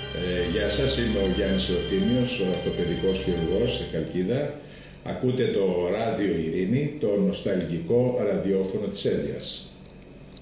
Γεια σας, είμαι ο Γιάννης Ρωτήμιος, ο orthopedικός χειρουργός σε Χαλκίδα. Ακούτε το Ράδιο Ειρήνη, το νοσταλγικό ραδιόφωνο της Έλειας.